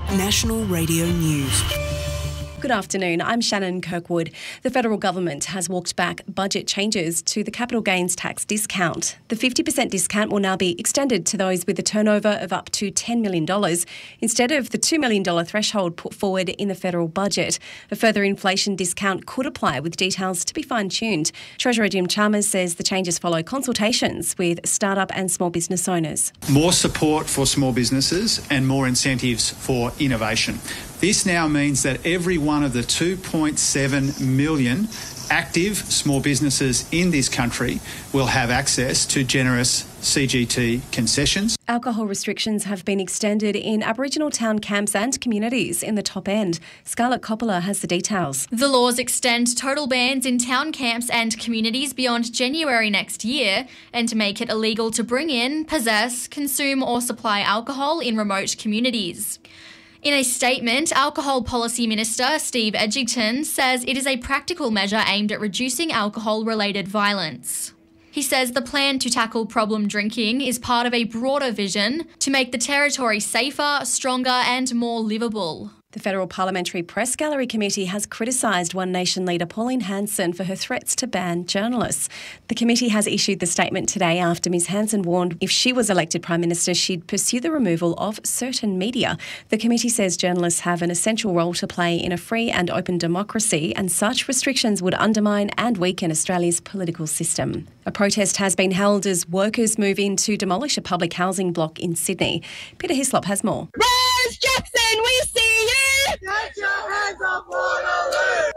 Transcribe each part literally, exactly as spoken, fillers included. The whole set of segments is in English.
National Radio News. Good afternoon, I'm Shannon Kirkwood. The federal government has walked back budget changes to the capital gains tax discount. The fifty percent discount will now be extended to those with a turnover of up to ten million dollars instead of the two million dollars threshold put forward in the federal budget. A further inflation discount could apply, with details to be fine-tuned. Treasurer Jim Chalmers says the changes follow consultations with startup and small business owners. More support for small businesses and more incentives for innovation. This now means that every one of the two point seven million active small businesses in this country will have access to generous C G T concessions. Alcohol restrictions have been extended in Aboriginal town camps and communities in the top end. Scarlett Coppola has the details. The laws extend total bans in town camps and communities beyond January next year and to make it illegal to bring in, possess, consume or supply alcohol in remote communities. In a statement, Alcohol Policy Minister Steve Edgington says it is a practical measure aimed at reducing alcohol-related violence. He says the plan to tackle problem drinking is part of a broader vision to make the territory safer, stronger and more livable. The Federal Parliamentary Press Gallery Committee has criticised One Nation leader Pauline Hanson for her threats to ban journalists. The committee has issued the statement today after Ms Hanson warned if she was elected Prime Minister, she'd pursue the removal of certain media. The committee says journalists have an essential role to play in a free and open democracy, and such restrictions would undermine and weaken Australia's political system. A protest has been held as workers move in to demolish a public housing block in Sydney. Peter Hislop has more. Rose Jackson, we see you! Get your hands off Waterloo!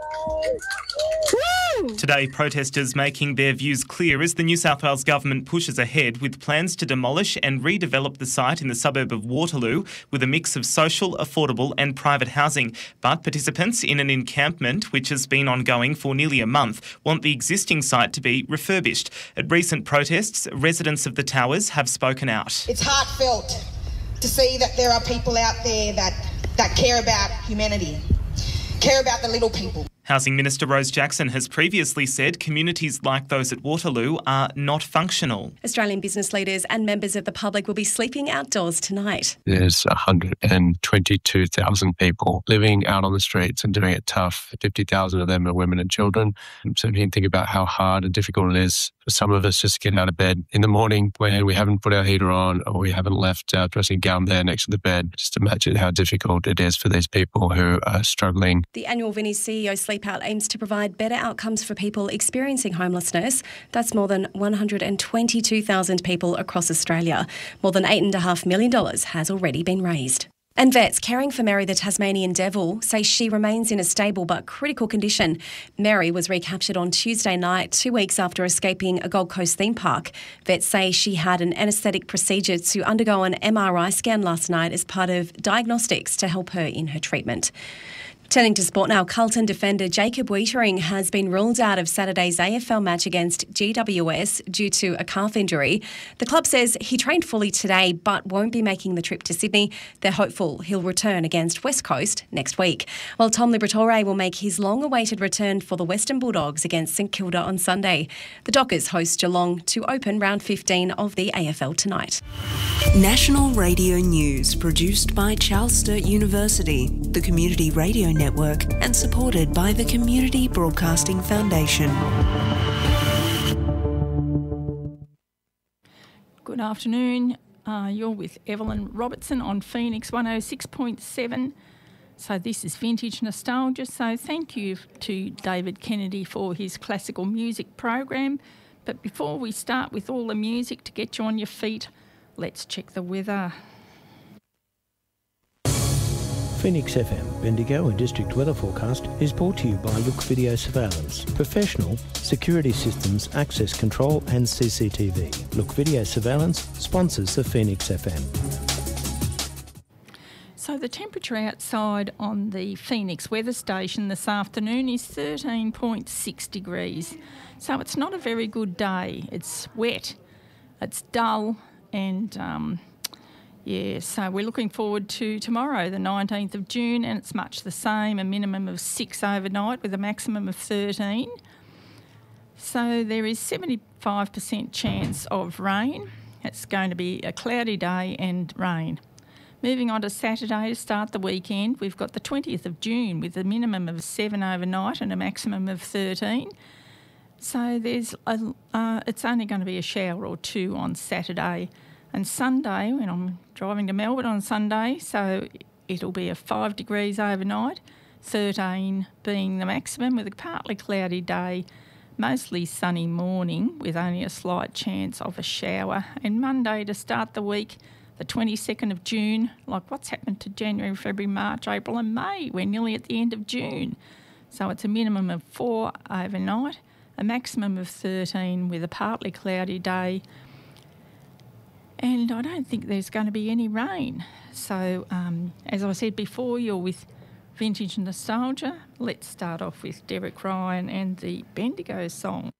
Today, protesters making their views clear as the New South Wales government pushes ahead with plans to demolish and redevelop the site in the suburb of Waterloo with a mix of social, affordable and private housing. But participants in an encampment, which has been ongoing for nearly a month, want the existing site to be refurbished. At recent protests, residents of the Towers have spoken out. It's heartfelt to see that there are people out there that, that care about humanity, care about the little people. Housing Minister Rose Jackson has previously said communities like those at Waterloo are not functional. Australian business leaders and members of the public will be sleeping outdoors tonight. There's one hundred twenty-two thousand people living out on the streets and doing it tough. fifty thousand of them are women and children. So if you can think about how hard and difficult it is for some of us just to get out of bed in the morning when we haven't put our heater on or we haven't left our dressing gown there next to the bed. Just imagine how difficult it is for these people who are struggling. The annual Vinnie's C E O Sleep Out aims to provide better outcomes for people experiencing homelessness. That's more than one hundred twenty-two thousand people across Australia. More than eight point five million dollars has already been raised. And vets caring for Mary the Tasmanian Devil say she remains in a stable but critical condition. Mary was recaptured on Tuesday night, two weeks after escaping a Gold Coast theme park. Vets say she had an anaesthetic procedure to undergo an M R I scan last night as part of diagnostics to help her in her treatment. Turning to sport now, Carlton defender Jacob Weitering has been ruled out of Saturday's A F L match against G W S due to a calf injury. The club says he trained fully today but won't be making the trip to Sydney. They're hopeful he'll return against West Coast next week, while Tom Liberatore will make his long-awaited return for the Western Bulldogs against St Kilda on Sunday. The Dockers host Geelong to open round fifteen of the A F L tonight. National Radio News, produced by Charles Sturt University, the Community Radio Network, and supported by the Community Broadcasting Foundation. Good afternoon. Uh, you're with Evelyn Robertson on Phoenix one oh six point seven. So this is Vintage Nostalgia. So thank you to David Kennedy for his classical music program. But before we start with all the music to get you on your feet, let's check the weather. Phoenix F M, Bendigo and District Weather Forecast is brought to you by Look Video Surveillance, professional security systems, access control and C C T V. Look Video Surveillance sponsors the Phoenix F M. So the temperature outside on the Phoenix weather station this afternoon is thirteen point six degrees. So it's not a very good day. It's wet, it's dull and... Um, Yeah, so we're looking forward to tomorrow, the nineteenth of June, and it's much the same, a minimum of six overnight with a maximum of thirteen. So there is seventy-five percent chance of rain. It's going to be a cloudy day and rain. Moving on to Saturday to start the weekend, we've got the twentieth of June with a minimum of seven overnight and a maximum of thirteen. So there's a, uh, it's only going to be a shower or two on Saturday. And Sunday, when I'm driving to Melbourne on Sunday, so it'll be a five degrees overnight, thirteen being the maximum with a partly cloudy day, mostly sunny morning with only a slight chance of a shower. And Monday to start the week, the twenty-second of June, like what's happened to January, February, March, April and May? We're nearly at the end of June. So it's a minimum of four overnight, a maximum of thirteen with a partly cloudy day. And I don't think there's going to be any rain. So um, as I said before, you're with Vintage Nostalgia. Let's start off with Derek Ryan and the Bendigo song.